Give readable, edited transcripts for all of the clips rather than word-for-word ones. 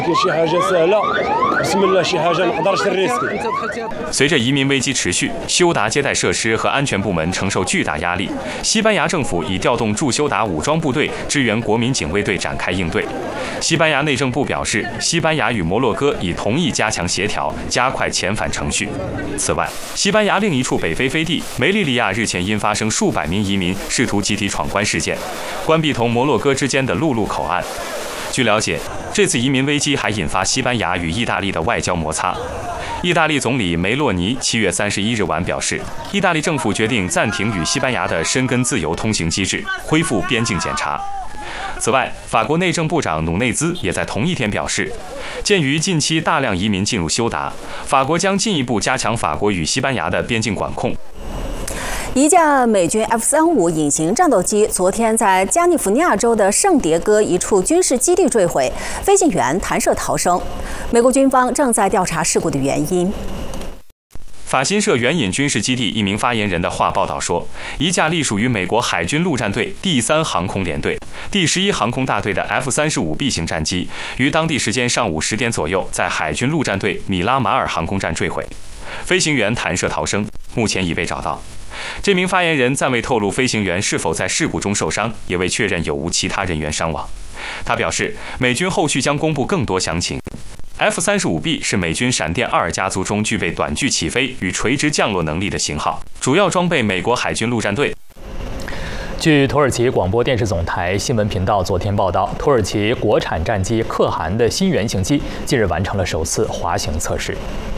كاين شي حاجه سهله بسم الله شي حاجه ما نقدرش نريسكي。 随着移民危机持续，休达接待设施和安全部门承受巨大压力。西班牙政府已调动驻休达武装部队支援国民警卫队展开应对。西班牙内政部表示，西班牙与摩洛哥已同意加强协调，加快遣返程序。此外，西班牙另一处北非飞地梅利利亚日前因发生数百名移民试图集体闯关事件，关闭同摩洛哥之间的陆路口岸。据了解，这次移民危机还引发西班牙与意大利的外交摩擦。意大利总理梅洛尼7月31日晚表示，意大利政府决定暂停与西班牙的申根自由通行机制，恢复边境检查。此外，法国内政部长努内兹也在同一天表示，鉴于近期大量移民进入休达，法国将进一步加强法国与西班牙的边境管控。 一架美军 F-35隐形战斗机昨天在加利福尼亚州的圣迭戈一处军事基地坠毁，飞行员弹射逃生。美国军方正在调查事故的原因。 法新社援引军事基地一名发言人的话报道说，一架隶属于美国海军陆战队第3航空联队第11航空大队的 F-35B 型战机，于当地时间上午10点左右在海军陆战队米拉马尔航空站坠毁，飞行员弹射逃生，目前已被找到。这名发言人暂未透露飞行员是否在事故中受伤，也未确认有无其他人员伤亡。他表示，美军后续将公布更多详情。F-35B 是美军闪电2家族中具备短距起飞与垂直降落能力的型号，主要装备美国海军陆战队。 据土耳其广播电视总台新闻频道昨天报道，土耳其国产战机可汗的新原型机近日完成了首次滑行测试。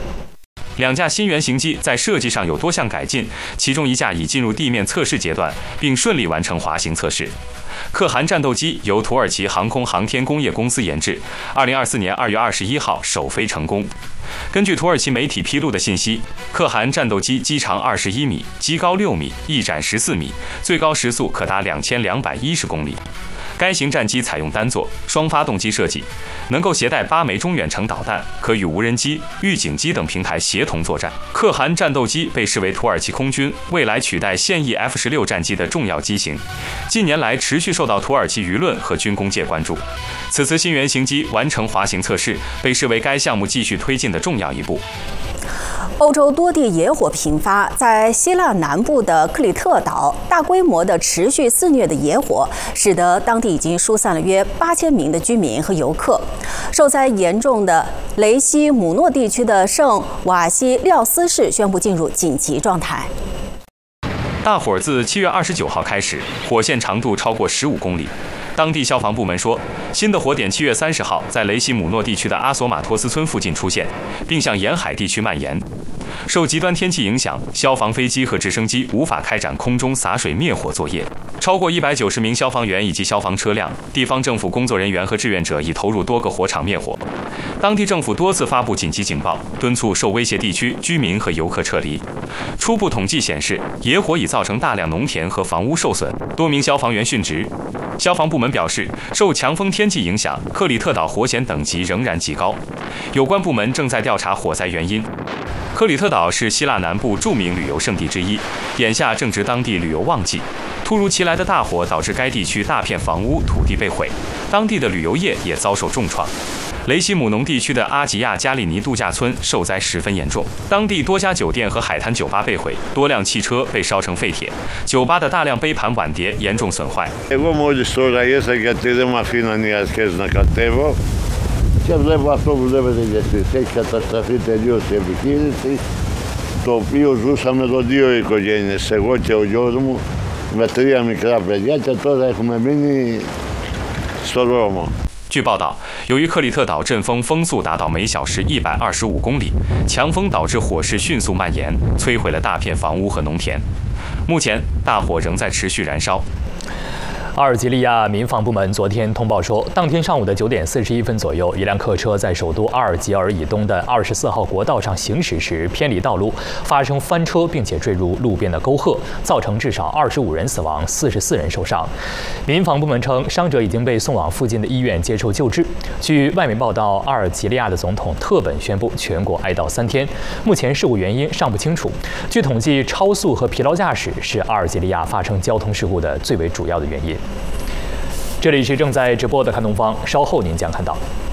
2架新原型机在设计上有多项改进，其中一架已进入地面测试阶段，并顺利完成滑行测试。可汗战斗机由土耳其航空航天工业公司研制，2024年2月21号首飞成功。根据土耳其媒体披露的信息，可汗战斗机机长21米，机高6米，翼展14米，最高时速可达2210公里。该型战机采用单座双发动机设计，能够携带8枚中远程导弹，可与无人机、预警机等平台协同作战。可汗战斗机被视为土耳其空军未来取代现役 F-16战机的重要机型，近年来持续受到土耳其舆论和军工界关注。此次新原型机完成滑行测试，被视为该项目继续推进的重要一步。 欧洲多地野火频发，在希腊南部的克里特岛，大规模的持续肆虐的野火，使得当地已经疏散了约8000名的居民和游客。受灾严重的雷西姆诺地区的圣瓦西廖斯市宣布进入紧急状态。 大火自7月29号开始，火线长度超过15公里。当地消防部门说，新的火点7月30号在雷西姆诺地区的阿索马托斯村附近出现，并向沿海地区蔓延。受极端天气影响，消防飞机和直升机无法开展空中洒水灭火作业。超过190名消防员以及消防车辆、地方政府工作人员和志愿者已投入多个火场灭火。当地政府多次发布紧急警报，敦促受威胁地区居民和游客撤离。初步统计显示，野火已造成大量农田和房屋受损，多名消防员殉职。消防部门表示，受强风天气影响，克里特岛火险等级仍然极高，有关部门正在调查火灾原因。克里特岛是希腊南部著名旅游胜地之一，眼下正值当地旅游旺季。突如其来的大火导致该地区大片房屋、土地被毁，当地的旅游业也遭受重创。雷西姆农地区的阿吉亚加利尼度假村受灾十分严重，当地多家酒店和海滩酒吧被毁，多辆汽车被烧成废铁，酒吧的大量杯盘碗碟严重损坏。 Και βλέπω αυτό που βλέπετε και εσείς, έχει καταστραφεί τελείως η επιχείρηση, το οποίο ζούσαμε εδώ 2 οικογένειες, εγώ και ο γιος μου, με 3 μικρά παιδιά και τώρα έχουμε μείνει στο δρόμο. 据报道，由于克里特岛阵风风速达到每小时125公里，强风导致火势迅速蔓延，摧毁了大片房屋和农田。目前，大火仍在持续燃烧。 阿尔及利亚民防部门昨天通报说，当天上午的9点41分左右，一辆客车在首都阿尔及尔以东的24号国道上行驶时偏离道路，发生翻车，并且坠入路边的沟壑，造成至少25人死亡，44人受伤。民防部门称，伤者已经被送往附近的医院接受救治。据外媒报道，阿尔及利亚的总统特本宣布全国哀悼3天，目前事故原因尚不清楚。据统计，超速和疲劳驾驶是阿尔及利亚发生交通事故的最为主要的原因。这里是正在直播的看东方，稍后您将看到。